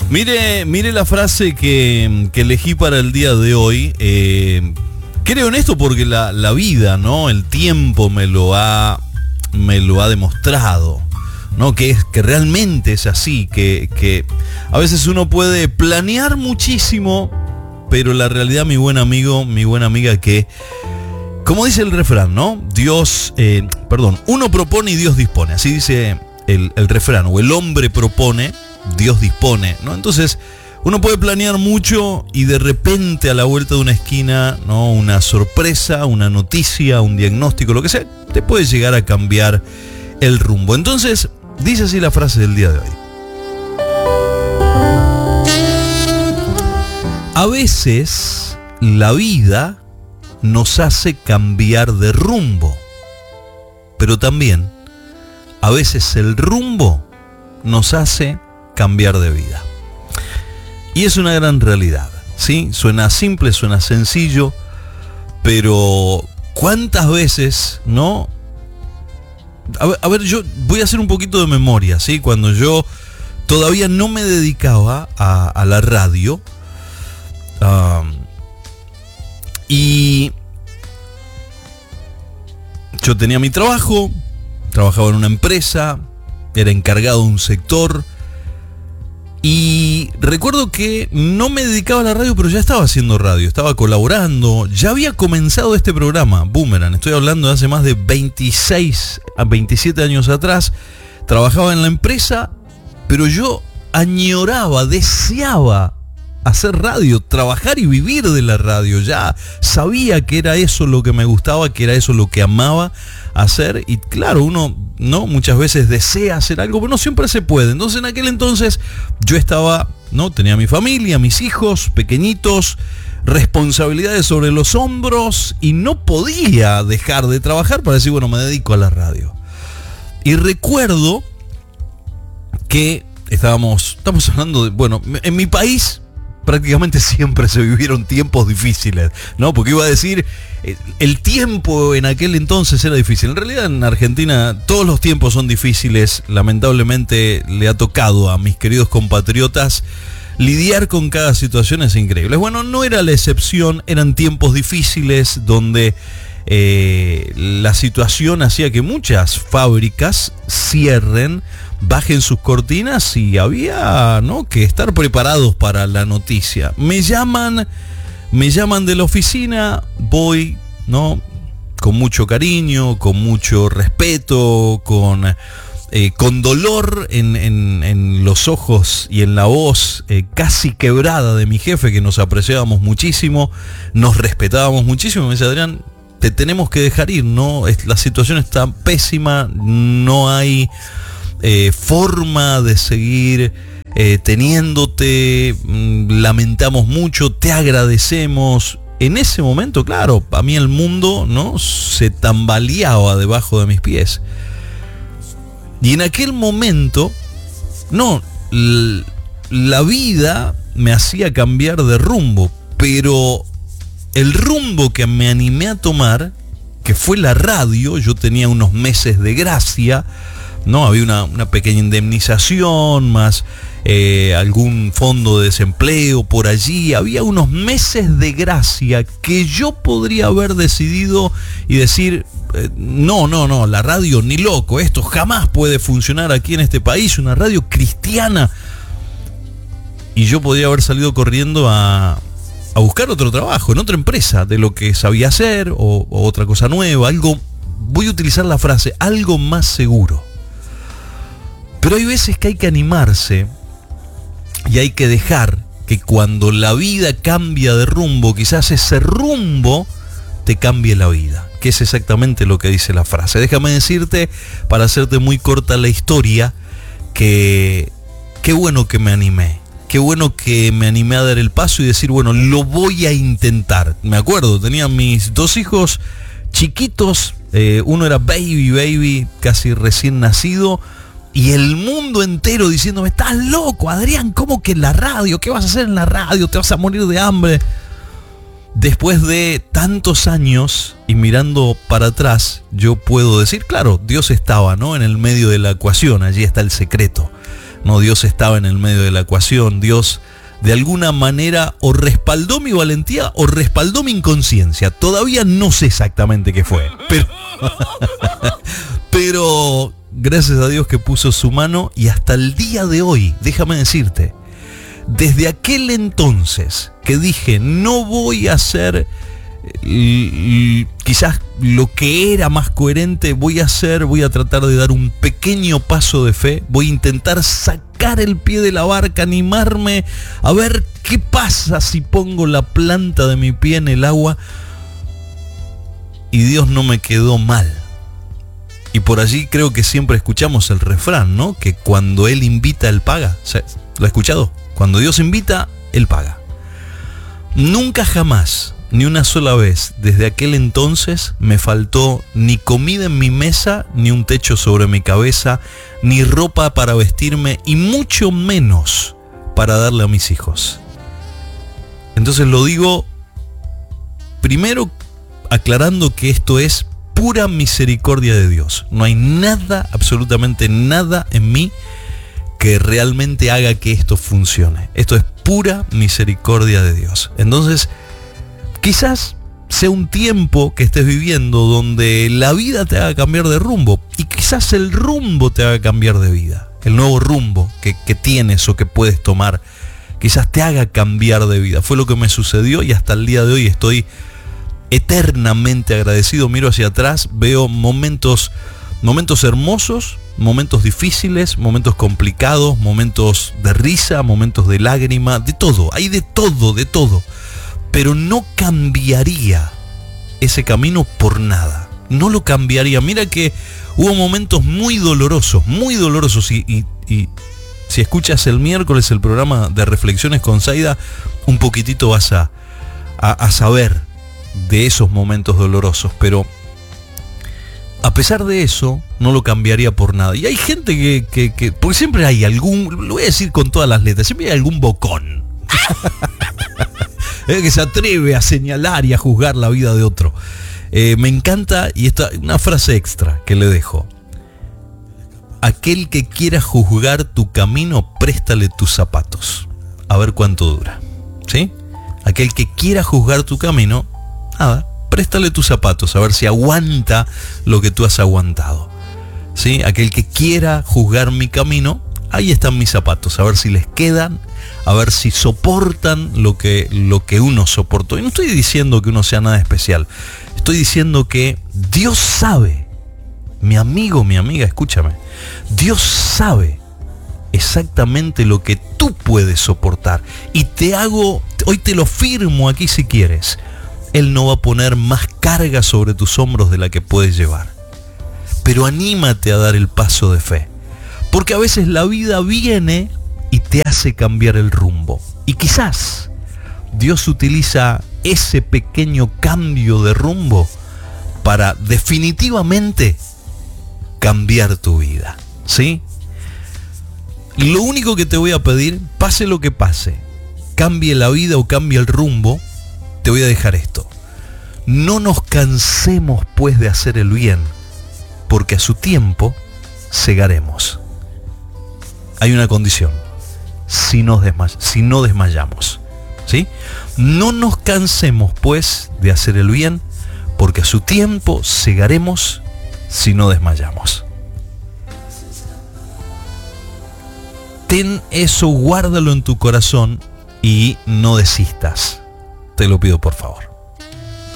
Mire la frase que elegí para el día de hoy. Creo en esto porque la vida, ¿no? El tiempo me lo ha demostrado, ¿no? Que realmente es así, que a veces uno puede planear muchísimo, pero la realidad, mi buen amigo, mi buena amiga, que como dice el refrán, ¿no? Uno propone y Dios dispone. Así dice el refrán, o el hombre propone, Dios dispone, ¿no? Entonces, uno puede planear mucho y de repente a la vuelta de una esquina, ¿no? Una sorpresa, una noticia, un diagnóstico, lo que sea, te puede llegar a cambiar el rumbo. Entonces, dice así la frase del día de hoy. A veces la vida nos hace cambiar de rumbo, pero también a veces el rumbo nos hace cambiar de vida. Y es una gran realidad, ¿sí? Suena simple, suena sencillo, pero ¿cuántas veces, no? A ver, yo voy a hacer un poquito de memoria, ¿sí? Cuando yo todavía no me dedicaba a la radio, y yo tenía mi trabajo, trabajaba en una empresa, era encargado de un sector, y recuerdo que no me dedicaba a la radio, pero ya estaba haciendo radio, estaba colaborando, ya había comenzado este programa, Boomerang, estoy hablando de hace más de 26 a 27 años atrás, trabajaba en la empresa, pero yo añoraba, deseaba hacer radio, trabajar y vivir de la radio. Ya sabía que era eso lo que me gustaba, que era eso lo que amaba hacer. Y claro, uno no muchas veces desea hacer algo, pero no siempre se puede. Entonces en aquel entonces yo estaba, no tenía mi familia, mis hijos pequeñitos, responsabilidades sobre los hombros y no podía dejar de trabajar para decir, bueno, me dedico a la radio. Y recuerdo que estamos hablando de, bueno, en mi país prácticamente siempre se vivieron tiempos difíciles, ¿no? Porque iba a decir, el tiempo en aquel entonces era difícil. En realidad en Argentina todos los tiempos son difíciles. Lamentablemente le ha tocado a mis queridos compatriotas lidiar con cada situación, es increíble. Bueno, no era la excepción, eran tiempos difíciles donde la situación hacía que muchas fábricas cierren, bajen sus cortinas y había, ¿no?, que estar preparados para la noticia. Me llaman de la oficina, voy, ¿no?, con mucho cariño, con mucho respeto, con dolor en los ojos y en la voz casi quebrada de mi jefe, que nos apreciábamos muchísimo, nos respetábamos muchísimo. Me dice, Adrián, te tenemos que dejar ir, ¿no? La situación está pésima, no hay forma de seguir teniéndote, lamentamos mucho, te agradecemos. En ese momento, claro, a mí el mundo, ¿no?, se tambaleaba debajo de mis pies. Y en aquel momento, no, la vida me hacía cambiar de rumbo, pero el rumbo que me animé a tomar, que fue la radio, yo tenía unos meses de gracia, ¿no? Había una pequeña indemnización, más algún fondo de desempleo por allí. Había unos meses de gracia que yo podría haber decidido y decir, no, la radio ni loco, esto jamás puede funcionar aquí en este país, una radio cristiana. Y yo podría haber salido corriendo a buscar otro trabajo en otra empresa de lo que sabía hacer, o otra cosa nueva, algo, voy a utilizar la frase, algo más seguro. Pero hay veces que hay que animarse y hay que dejar que cuando la vida cambia de rumbo, quizás ese rumbo te cambie la vida, que es exactamente lo que dice la frase. Déjame decirte, para hacerte muy corta la historia, que qué bueno que me animé. Qué bueno que me animé a dar el paso y decir, bueno, lo voy a intentar. Me acuerdo, tenía mis dos hijos chiquitos, uno era baby, casi recién nacido, y el mundo entero diciéndome, estás loco, Adrián, ¿cómo que en la radio? ¿Qué vas a hacer en la radio? Te vas a morir de hambre. Después de tantos años y mirando para atrás, yo puedo decir, claro, Dios estaba, ¿no?, en el medio de la ecuación, allí está el secreto. No, Dios estaba en el medio de la ecuación. Dios de alguna manera o respaldó mi valentía o respaldó mi inconsciencia. Todavía no sé exactamente qué fue, pero gracias a Dios que puso su mano, y hasta el día de hoy, déjame decirte, desde aquel entonces que dije no voy a hacer quizás lo que era más coherente, voy a tratar de dar un pequeño paso de fe, voy a intentar sacar el pie de la barca, animarme a ver qué pasa si pongo la planta de mi pie en el agua, y Dios no me quedó mal. Y por allí creo que siempre escuchamos el refrán, ¿no? Que cuando Él invita, Él paga. ¿Lo has escuchado? Cuando Dios invita, Él paga. Nunca jamás, ni una sola vez, desde aquel entonces, me faltó ni comida en mi mesa, ni un techo sobre mi cabeza, ni ropa para vestirme, y mucho menos para darle a mis hijos. Entonces lo digo primero aclarando que esto es pura misericordia de Dios. No hay nada, absolutamente nada en mí que realmente haga que esto funcione. Esto es pura misericordia de Dios. Entonces, quizás sea un tiempo que estés viviendo donde la vida te haga cambiar de rumbo, y quizás el rumbo te haga cambiar de vida. El nuevo rumbo que tienes o que puedes tomar, quizás te haga cambiar de vida. Fue lo que me sucedió, y hasta el día de hoy estoy eternamente agradecido. Miro hacia atrás, veo momentos hermosos, momentos difíciles, momentos complicados, momentos de risa, momentos de lágrima, de todo, hay de todo, pero no cambiaría ese camino por nada, no lo cambiaría. Mira que hubo momentos muy dolorosos, y si escuchas el miércoles el programa de Reflexiones con Zaida, un poquitito vas a saber de esos momentos dolorosos, pero a pesar de eso no lo cambiaría por nada. Y hay gente que porque siempre hay algún, lo voy a decir con todas las letras, siempre hay algún bocón que se atreve a señalar y a juzgar la vida de otro. Me encanta, y esta una frase extra que le dejo: aquel que quiera juzgar tu camino, préstale tus zapatos, a ver cuánto dura. ¿Sí? Aquel que quiera juzgar tu camino, nada, préstale tus zapatos, a ver si aguanta lo que tú has aguantado. ¿Sí? Aquel que quiera juzgar mi camino, ahí están mis zapatos, a ver si les quedan, a ver si soportan lo que uno soportó. Y no estoy diciendo que uno sea nada especial, estoy diciendo que Dios sabe, mi amigo, mi amiga, escúchame, Dios sabe exactamente lo que tú puedes soportar. Y hoy te lo firmo aquí si quieres, Él no va a poner más carga sobre tus hombros de la que puedes llevar. Pero anímate a dar el paso de fe, porque a veces la vida viene y te hace cambiar el rumbo. Y quizás Dios utiliza ese pequeño cambio de rumbo para definitivamente cambiar tu vida. ¿Sí? Lo único que te voy a pedir, pase lo que pase, cambie la vida o cambie el rumbo, te voy a dejar esto: no nos cansemos pues de hacer el bien, porque a su tiempo segaremos. Hay una condición: si no desmayamos. ¿Sí? No nos cansemos pues de hacer el bien, porque a su tiempo segaremos si no desmayamos. Ten eso, guárdalo en tu corazón y no desistas. Te lo pido por favor.